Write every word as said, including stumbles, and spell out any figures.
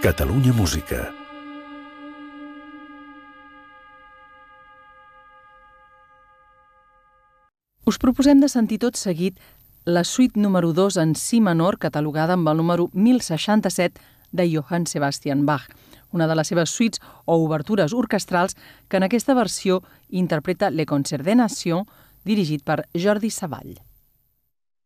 Catalunya Música. Us proposem de sentir tot seguit la suite número dos en si menor, catalogada amb el número mil seixanta-set de Johann Sebastian Bach, una de les seves suites o obertures orquestrals que en aquesta versió interpreta Le Concert des Nations, dirigit per Jordi Savall.